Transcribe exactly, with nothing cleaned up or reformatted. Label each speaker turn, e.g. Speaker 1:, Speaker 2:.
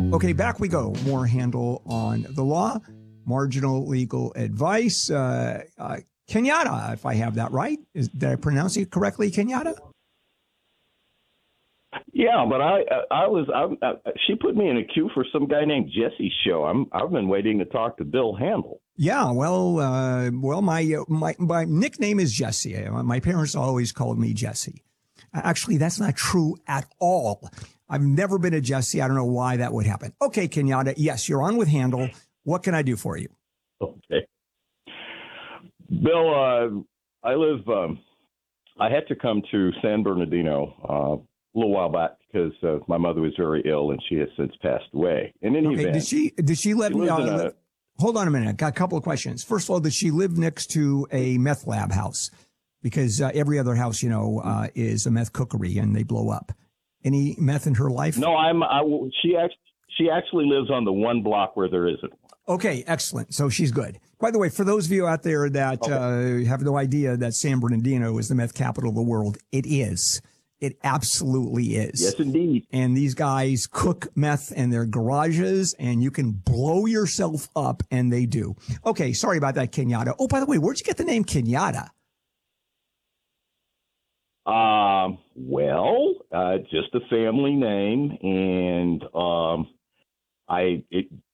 Speaker 1: Okay, back we go. More handle on the law, marginal legal advice. Uh, uh, Kenyatta, if I have that right. Is, did I pronounce it correctly, Kenyatta?
Speaker 2: Yeah, but I I was I, I, she put me in a queue for some guy named Jesse's show. I'm I've been waiting to talk to Bill Handel.
Speaker 1: Yeah, well, uh, well, my, uh, my my nickname is Jesse. My parents always called me Jesse. Actually, that's not true at all. I've never been a Jesse. I don't know why that would happen. Okay, Kenyatta, yes, you're on with Handel. What can I do for you?
Speaker 2: Okay, Bill, uh, I live. Um, I had to come to San Bernardino uh, a little while back because uh, my mother was very ill and she has since passed away. In any
Speaker 1: Okay,
Speaker 2: event,
Speaker 1: did she did she live?
Speaker 2: she
Speaker 1: Uh,
Speaker 2: lives in a-
Speaker 1: live hold on a minute. Got a couple of questions. First of all, did she live next to a meth lab house? Because uh, every other house, you know, uh, is a meth cookery and they blow up. Any meth in her life?
Speaker 2: No, I'm. I, she actually she actually lives on the one block where there isn't.
Speaker 1: Okay, excellent. So she's good. By the way, for those of you out there that okay. uh, have no idea that San Bernardino is the meth capital of the world, it is. It absolutely is.
Speaker 2: Yes, indeed.
Speaker 1: And these guys cook meth in their garages, and you can blow yourself up, and they do. Okay, sorry about that, Kenyatta. Oh, by the way, where'd you get the name Kenyatta?
Speaker 2: Um, well, uh, just a family name, and um, I it,